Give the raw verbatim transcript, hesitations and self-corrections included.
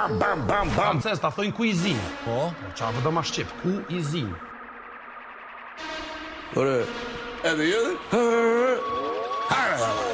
bam, bam, bam, bam. Francez, ta thojnë cuisine. Po? Qa vë do ma shqip, cuisine. Ore, edhe jedhe?